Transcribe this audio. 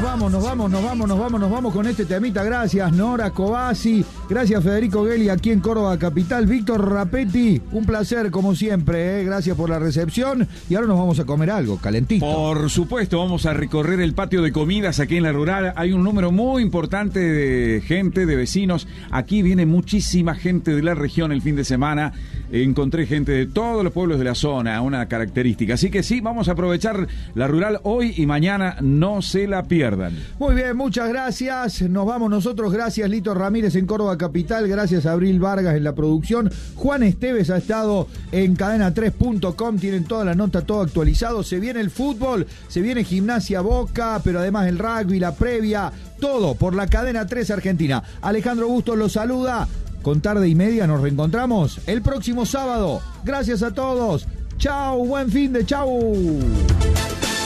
nos vamos con este temita. Gracias Nora Cobasi, gracias Federico Gelli aquí en Córdoba Capital, Víctor Rapetti, un placer como siempre, gracias por la recepción y ahora nos vamos a comer algo calentito. Por supuesto, vamos a recorrer el patio de comidas aquí en La Rural. Hay un número muy importante de gente, de vecinos. Aquí viene muchísima gente de la región el fin de semana. Encontré gente de todos los pueblos de la zona, una característica. Así que sí, vamos a aprovechar La Rural hoy y mañana, no se la pierdan. Muy bien, muchas gracias. Nos vamos nosotros. Gracias Lito Ramírez en Córdoba Capital. Gracias a Abril Vargas en la producción. Juan Esteves ha estado en cadena3.com. Tienen toda la nota, todo actualizado. Se viene el fútbol, se viene Gimnasia Boca, pero además el rugby, la previa, todo por la cadena 3 Argentina. Alejandro Bustos los saluda. Con Tarde y Media nos reencontramos el próximo sábado. Gracias a todos. Chau, buen fin de chau.